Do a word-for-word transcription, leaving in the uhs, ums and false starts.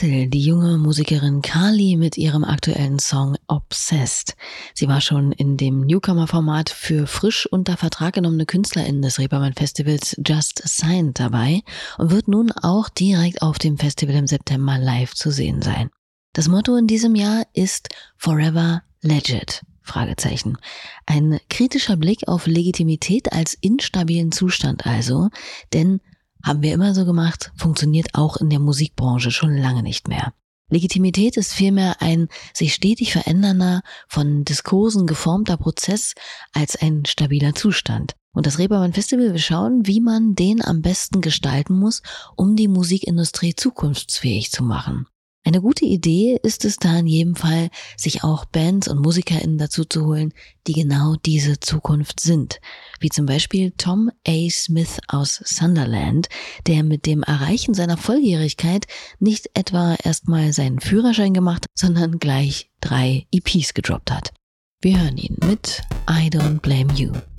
Hill, die junge Musikerin Carly mit ihrem aktuellen Song Obsessed. Sie war schon in dem Newcomer-Format für frisch unter Vertrag genommene KünstlerInnen des Reeperbahn-Festivals Just Signed dabei und wird nun auch direkt auf dem Festival im September live zu sehen sein. Das Motto in diesem Jahr ist Forever Legit. Fragezeichen. Ein kritischer Blick auf Legitimität als instabilen Zustand also, denn haben wir immer so gemacht, funktioniert auch in der Musikbranche schon lange nicht mehr. Legitimität ist vielmehr ein sich stetig verändernder, von Diskursen geformter Prozess als ein stabiler Zustand. Und das Reeperbahn Festival will schauen, wie man den am besten gestalten muss, um die Musikindustrie zukunftsfähig zu machen. Eine gute Idee ist es da in jedem Fall, sich auch Bands und MusikerInnen dazu zu holen, die genau diese Zukunft sind. Wie zum Beispiel Tom A. Smith aus Sunderland, der mit dem Erreichen seiner Volljährigkeit nicht etwa erstmal seinen Führerschein gemacht, sondern gleich drei E Ps gedroppt hat. Wir hören ihn mit I Don't Blame You.